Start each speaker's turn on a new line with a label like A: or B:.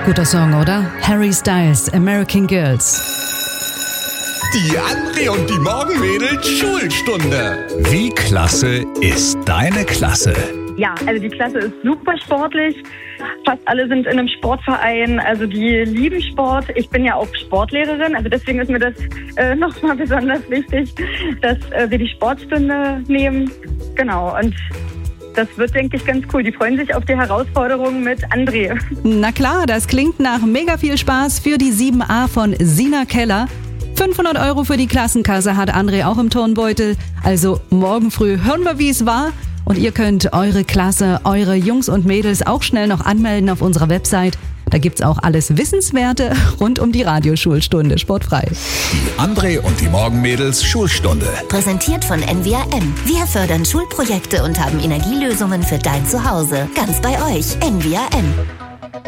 A: guter Song, oder? Harry Styles, American Girls.
B: Die André und die Morgenmädels Schulstunde.
C: Wie klasse ist deine Klasse?
D: Ja, also die Klasse ist super sportlich. Fast alle sind in einem Sportverein, also die lieben Sport. Ich bin ja auch Sportlehrerin, also deswegen ist mir das nochmal besonders wichtig, dass wir die Sportstunde nehmen. Genau, und das wird, denke ich, ganz cool. Die freuen sich auf die Herausforderung mit André.
A: Na klar, das klingt nach mega viel Spaß für die 7a von Sina Keller. 500 € für die Klassenkasse hat André auch im Turnbeutel. Also morgen früh hören wir, wie es war. Und ihr könnt eure Klasse, eure Jungs und Mädels auch schnell noch anmelden auf unserer Website. Da gibt's auch alles Wissenswerte rund um die Radioschulstunde sportfrei.
C: Die André und die Morgenmädels Schulstunde.
E: Präsentiert von NWRM. Wir fördern Schulprojekte und haben Energielösungen für dein Zuhause. Ganz bei euch. NWRM.